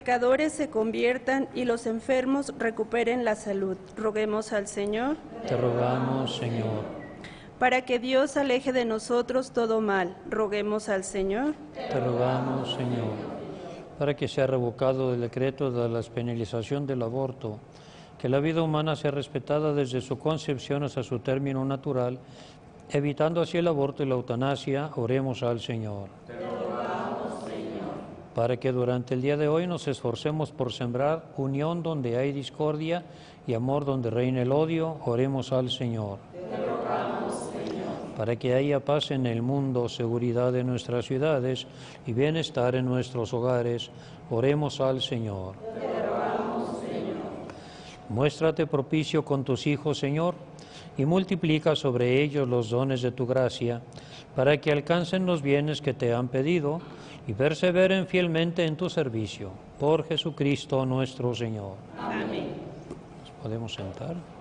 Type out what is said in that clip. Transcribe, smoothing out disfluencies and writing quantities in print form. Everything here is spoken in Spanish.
pecadores se conviertan y los enfermos recuperen la salud. Roguemos al Señor. Te rogamos, Señor. Para que Dios aleje de nosotros todo mal. Roguemos al Señor. Te rogamos, Señor. Para que sea revocado el decreto de la despenalización del aborto, que la vida humana sea respetada desde su concepción hasta su término natural, evitando así el aborto y la eutanasia, oremos al Señor. Te rogamos, Señor. Para que durante el día de hoy nos esforcemos por sembrar unión donde hay discordia y amor donde reina el odio, oremos al Señor. Te rogamos, Señor. Para que haya paz en el mundo, seguridad en nuestras ciudades y bienestar en nuestros hogares, oremos al Señor. Te rogamos, Señor. Muéstrate propicio con tus hijos, Señor, y multiplica sobre ellos los dones de tu gracia, para que alcancen los bienes que te han pedido y perseveren fielmente en tu servicio. Por Jesucristo nuestro Señor. Amén. ¿Nos podemos sentar?